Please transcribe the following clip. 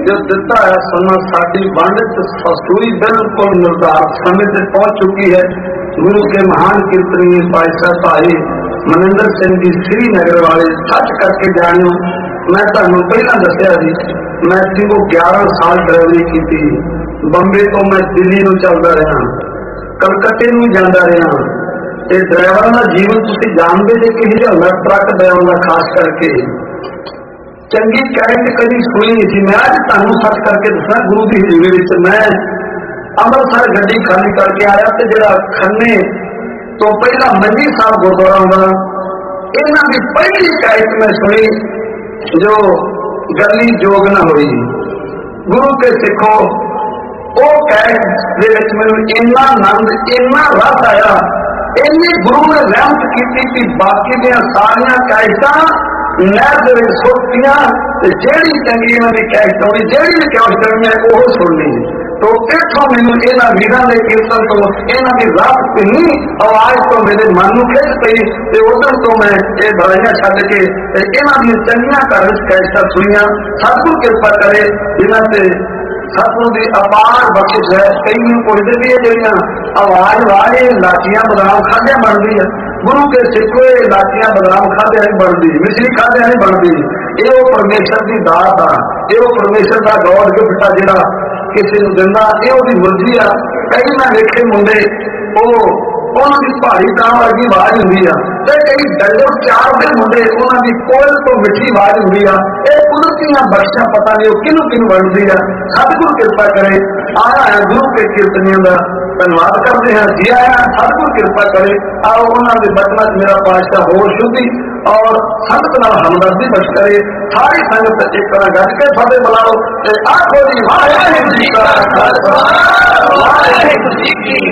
जो दिता है सुना साडी वंड फसूई बिल्कुल निर्धारित समय से पहुंच चुकी है। गुरु के महान कीर्तनीय पातशाह भाई मनिंदर सिंह जी श्रीनगर वाले सच करके जानियो, मैं तुहानू पहला दसिया जी, मैं को 11 साल ड्राइवरी की थी। बंबे तो मैं दिल्ली नूं चलदा रहा, कलकत्ते नूं जांदा रहा। ते ड्राइवर का जीवन तुसीं जानदे जे किहो जिहा हुंदा, ट्रक ड्राइवर का खास करके चंगी कैट कभी सुनी नहीं थी। मैं अज तुहानू सच करके दसां, गुरु की हजूरी विच मैं अमृतसर गड्डी खाली करके आया ते जिहड़ा खन्ने तो पहला मंजी साहब गुरुद्वारा हुंदा, इन्हां दी पहली कैट मैं सुनी जो गली जोग न हुई। गुरु के सिखो वो कैट दे विच मैनूं इन्ना आनंद इन्ना रस आया, इन्नी गुरु ने रहमत की कि बाकी दियां सारियां कैटां नहर दे विच सुट्टियां ते जेहड़ी चंगी इन्हां दी कैट आउंदी, जेहड़ी भी कैट करनी है ओह सुननी। तो इत्थों मैनूं इन्हां वीरां दे कीर्तन तो इन्हां दी रस किन्नी आवाज तो मेरे मन नूं खिच पई ते उधर तो मैं ये बुराइयां छड्ड के इन्हां दी चंगियां घर विच कैटां सुणीआं। सतगुर कृपा करे जिन्हां ते सतगुर की अपार बख्शिश है। कई पुछते भी है जड़ियां आवाज वाले लाचियां बदाम खाद्या बनती है, गुरु के सिखो लाचियां बदाम खाद्या नहीं बनती, मिश्री खाद्या नहीं बनती। ये परमेश्वर की दात आ, ये परमेश्वर का गॉड गिफ्ट आ जिहड़ा किसी को दिंदा, ये उसकी मर्जी आ। कई मैं वेखे मुंडे उन्होंने भारी तां वर्गी आवाज होंगी आ, कई डंगर चार दे मुंडे उन्होंने कोयल तो मिठी आवाज होंगी आ। ये कुदरतियां बख्शिशां पता नहीं किनू किनू बनती है। सतगुर कृपा करे। आया है गुरु के कीर्तनियों का धन्यवाद करते हैं जी। आया सतगुर कृपा करे। आओ उन्होंने बचना मेरा पातशाह होर शुद्धि और संगत नाल हमदर्दी बख्श करे। सारी संगत एक तरह गज के फतेह बुलाओ। आखो जी वाहिगुरू जी का खालसा वाहिगुरू जी की